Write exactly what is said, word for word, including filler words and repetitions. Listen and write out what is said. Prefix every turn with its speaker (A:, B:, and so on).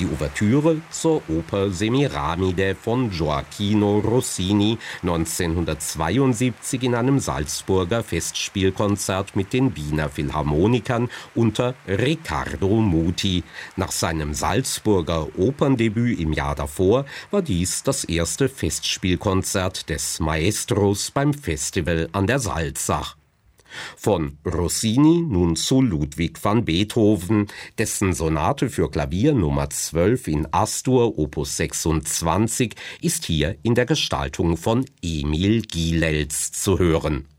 A: Die Ouvertüre zur Oper Semiramide von Gioacchino Rossini, neunzehnhundertzweiundsiebzig in einem Salzburger Festspielkonzert mit den Wiener Philharmonikern unter Riccardo Muti. Nach seinem Salzburger Operndebüt im Jahr davor war dies das erste Festspielkonzert des Maestros beim Festival an der Salzach. Von Rossini nun zu Ludwig van Beethoven, dessen Sonate für Klavier Nummer zwölf in As-Dur, Opus sechsundzwanzig, ist hier in der Gestaltung von Emil Gilels zu hören.